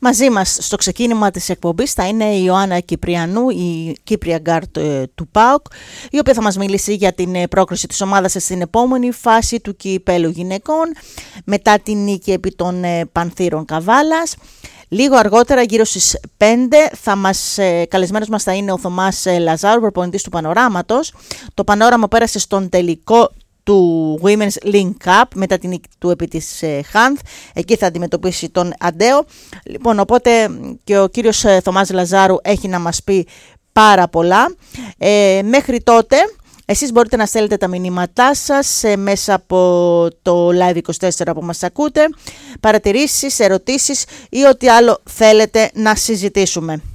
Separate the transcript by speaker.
Speaker 1: Μαζί μας στο ξεκίνημα της εκπομπής θα είναι η Ιωάννα Κυπριανού, η Κύπρια Γκάρτ του ΠΑΟΚ, η οποία θα μας μιλήσει για την πρόκριση της ομάδας στην επόμενη φάση του κυπέλου γυναικών, μετά την νίκη επί των Πανθύρων Καβάλας. Λίγο αργότερα, γύρω στις 5, καλεσμένος μας θα είναι ο Θωμάς Λαζάρου, προπονητής του Πανοράματος. Το Πανόραμα πέρασε στον τελικό του Women's Link Cup μετά την νίκη του επί της Χάνθ. Εκεί θα αντιμετωπίσει τον Αντέο. Λοιπόν, οπότε και ο κύριος Θωμάς Λαζάρου έχει να μας πει πάρα πολλά. Μέχρι τότε εσείς μπορείτε να στέλνετε τα μηνύματά σας μέσα από το Live24 που μας ακούτε, παρατηρήσεις, ερωτήσεις ή ό,τι άλλο θέλετε να συζητήσουμε.